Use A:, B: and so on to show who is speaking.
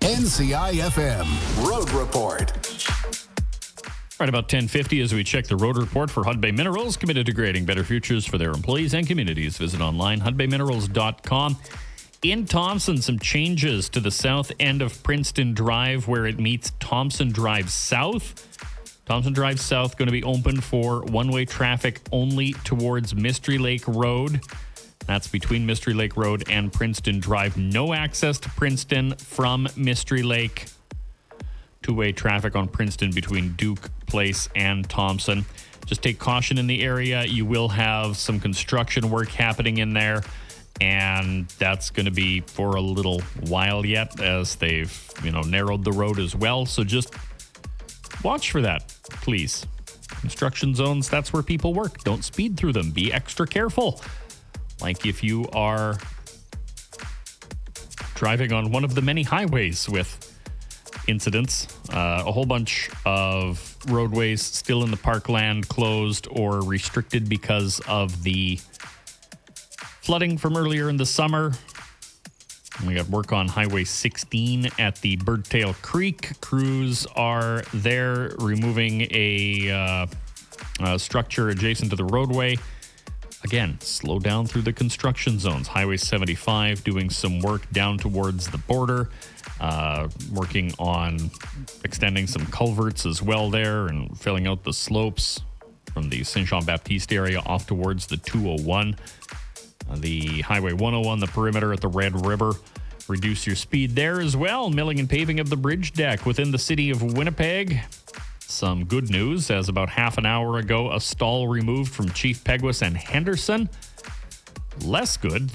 A: NCIFM Road Report.
B: Right about 10:50 as we check the road report for Hudbay Minerals, committed to creating better futures for their employees and communities. Visit online, hudbayminerals.com. In Thompson, some changes to the south end of Princeton Drive where it meets Thompson Drive South. Thompson Drive South going to be open for one-way traffic only towards Mystery Lake Road. That's between Mystery Lake Road and Princeton Drive. No access to Princeton from Mystery Lake. Two-way traffic on Princeton between Duke Place and Thompson. Just take caution in the area. You will have some construction work happening in there, and that's going to be for a little while yet as they've, narrowed the road as well. So just watch for that, please. Construction zones, that's where people work. Don't speed through them. Be extra careful. Like if you are driving on one of the many highways with incidents, a whole bunch of roadways still in the parkland closed or restricted because of the flooding from earlier in the summer. We got work on Highway 16 at the Birdtail Creek. Crews are there removing a structure adjacent to the roadway. Again, slow down through the construction zones. Highway 75 doing some work down towards the border. Working on extending some culverts as well there and filling out the slopes from the Saint Jean Baptiste area off towards the 201. The Highway 101, the perimeter at the Red River. Reduce your speed there as well. Milling and paving of the bridge deck within the city of Winnipeg. Some good news, as about half an hour ago, a stall removed from Chief Peguis and Henderson. Less good